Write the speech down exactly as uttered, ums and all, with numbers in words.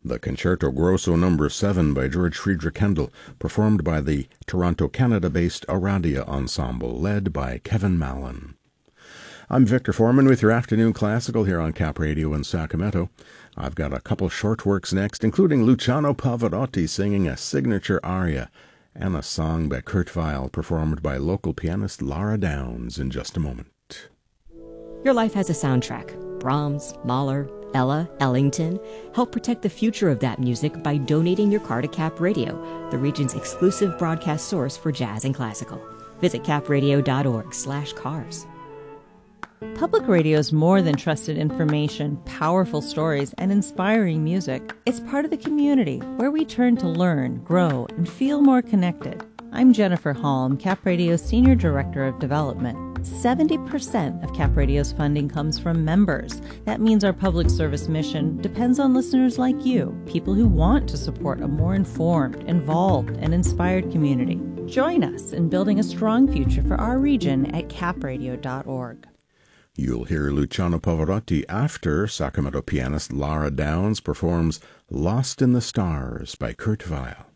The Concerto Grosso Number seven by George Friedrich Handel, performed by the Toronto, Canada-based Aradia Ensemble, led by Kevin Mallon. I'm Victor Foreman with your Afternoon Classical here on Cap Radio in Sacramento. I've got a couple short works next, including Luciano Pavarotti singing a signature aria, and a song by Kurt Weill, performed by local pianist Lara Downs in just a moment. Your life has a soundtrack. Brahms, Mahler, Ella, Ellington. Help protect the future of that music by donating your car to Cap Radio, the region's exclusive broadcast source for jazz and classical. Visit capradio.org slash cars. Public radio is more than trusted information, powerful stories, and inspiring music. It's part of the community where we turn to learn, grow, and feel more connected. I'm Jennifer Halm, Cap Radio's Senior Director of Development. seventy percent of Cap Radio's funding comes from members. That means our public service mission depends on listeners like you, people who want to support a more informed, involved, and inspired community. Join us in building a strong future for our region at cap radio dot org. You'll hear Luciano Pavarotti after Sacramento pianist Lara Downs performs Lost in the Stars by Kurt Weill.